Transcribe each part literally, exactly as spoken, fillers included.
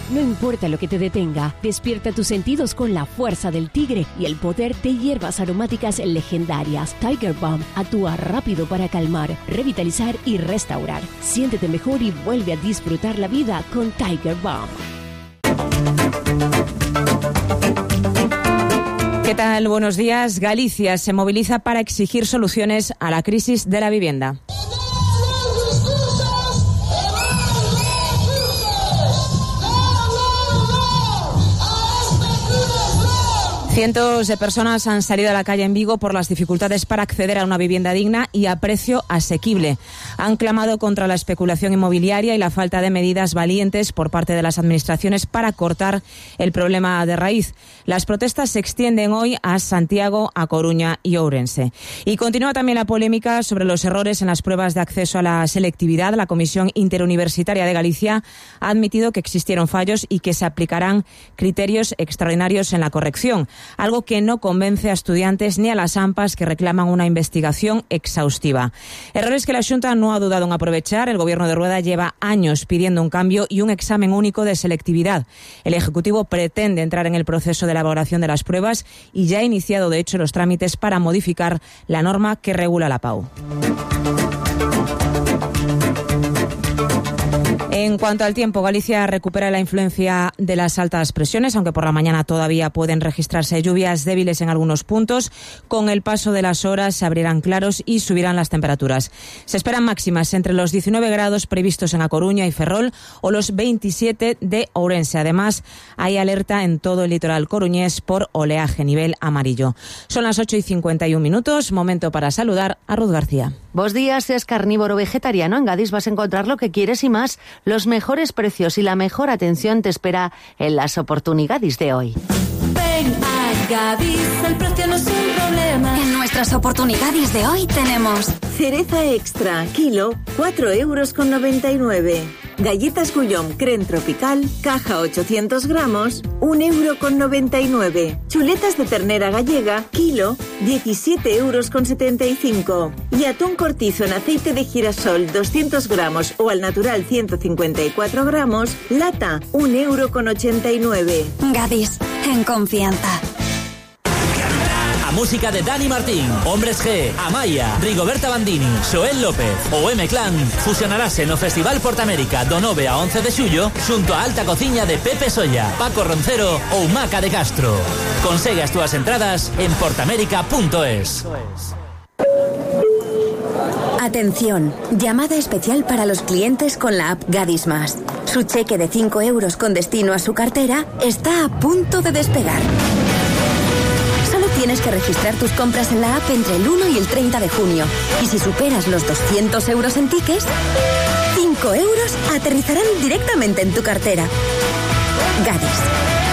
No importa lo que te detenga, despierta tus sentidos con la fuerza del tigre y el poder de hierbas aromáticas legendarias. Tiger Balm actúa rápido para calmar, revitalizar y restaurar. Siéntete mejor y vuelve a disfrutar la vida con Tiger Balm. ¿Qué tal? Buenos días. Galicia se moviliza para exigir soluciones a la crisis de la vivienda. Cientos de personas han salido a la calle en Vigo por las dificultades para acceder a una vivienda digna y a precio asequible. Han clamado contra la especulación inmobiliaria y la falta de medidas valientes por parte de las administraciones para cortar el problema de raíz. Las protestas se extienden hoy a Santiago, a Coruña y Ourense. Y continúa también la polémica sobre los errores en las pruebas de acceso a la selectividad. La Comisión Interuniversitaria de Galicia ha admitido que existieron fallos y que se aplicarán criterios extraordinarios en la corrección. Algo que no convence a estudiantes ni a las AMPAs, que reclaman una investigación exhaustiva. Errores que la Xunta no ha dudado en aprovechar. El Gobierno de Rueda lleva años pidiendo un cambio y un examen único de selectividad. El Ejecutivo pretende entrar en el proceso de elaboración de las pruebas y ya ha iniciado, de hecho, los trámites para modificar la norma que regula la P A U. En cuanto al tiempo, Galicia recupera la influencia de las altas presiones, aunque por la mañana todavía pueden registrarse lluvias débiles en algunos puntos. Con el paso de las horas se abrirán claros y subirán las temperaturas. Se esperan máximas entre los diecinueve grados previstos en A Coruña y Ferrol o los veintisiete de Ourense. Además, hay alerta en todo el litoral coruñés por oleaje nivel amarillo. Son las ocho y cincuenta y un minutos, momento para saludar a Ruth García. Buenos días, es carnívoro vegetariano. En Gadis vas a encontrar lo que quieres y más. Los mejores precios y la mejor atención te espera en las oportunidades de hoy. Ven a Gadis, el precio no es un problema. En nuestras oportunidades de hoy tenemos cereza extra, kilo, cuatro euros con noventa y nueve. Galletas Gullón Creme Tropical, caja ochocientos gramos, un euro con noventa y nueve. Chuletas de ternera gallega, kilo, diecisiete euros con setenta y cinco. Y atún cortizo en aceite de girasol, doscientos gramos o al natural ciento cincuenta y cuatro gramos, lata, un euro con ochenta y nueve. Gadis, en confianza. A música de Dani Martín, Hombres G, Amaya, Rigoberta Bandini, Xoel López ou M-Clan fusionarase no Festival Portamérica do nove a once de xullo xunto a Alta Cociña de Pepe Solla, Paco Roncero ou Maca de Castro. Consegue as túas entradas en portamérica punto es. Atención, llamada especial para los clientes con la app Gadis Más. Su cheque de cinco euros con destino a su cartera está a punto de despegar. Tienes que registrar tus compras en la app entre el uno y el treinta de junio. Y si superas los doscientos euros en tickets, cinco euros aterrizarán directamente en tu cartera. Gadis.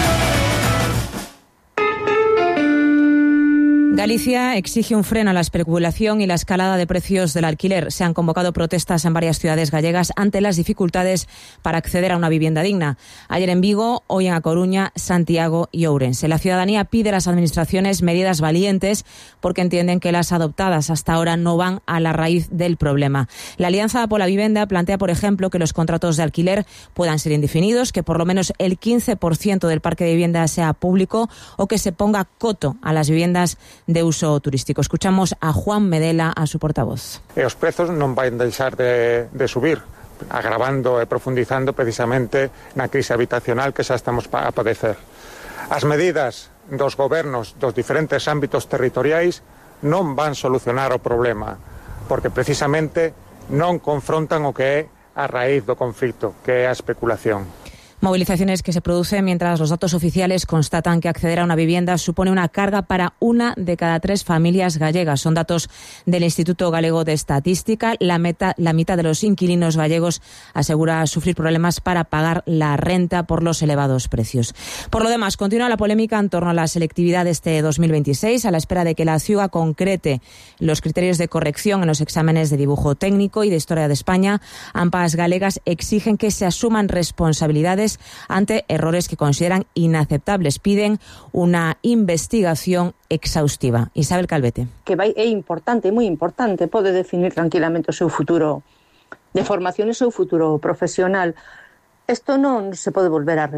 Galicia exige un freno a la especulación y la escalada de precios del alquiler. Se han convocado protestas en varias ciudades gallegas ante las dificultades para acceder a una vivienda digna. Ayer en Vigo, hoy en A Coruña, Santiago y Ourense. La ciudadanía pide a las administraciones medidas valientes porque entienden que las adoptadas hasta ahora no van a la raíz del problema. La Alianza por la Vivienda plantea, por ejemplo, que los contratos de alquiler puedan ser indefinidos, que por lo menos el quince por ciento del parque de vivienda sea público o que se ponga coto a las viviendas de uso turístico. Escuchamos a Juan Medela, a su portavoz. E os prezos non van deixar de, de subir, agravando e profundizando precisamente na crise habitacional que xa estamos a padecer. As medidas dos gobernos dos diferentes ámbitos territoriais non van solucionar o problema, porque precisamente non confrontan o que é a raíz do conflito, que é a especulación. Movilizaciones que se producen mientras los datos oficiales constatan que acceder a una vivienda supone una carga para una de cada tres familias gallegas. Son datos del Instituto Galego de Estadística. La, meta, la mitad de los inquilinos gallegos asegura sufrir problemas para pagar la renta por los elevados precios. Por lo demás, continúa la polémica en torno a la selectividad de este dos mil veintiséis, a la espera de que la CIUGA concrete los criterios de corrección en los exámenes de dibujo técnico y de historia de España. AMPAs galegas exigen que se asuman responsabilidades ante errores que consideran inaceptables. Piden una investigación exhaustiva. Isabel Calvete. Que vai, é importante, moi importante, pode definir tranquilamente o seu futuro de formación e o seu futuro profesional. Isto non se pode volver a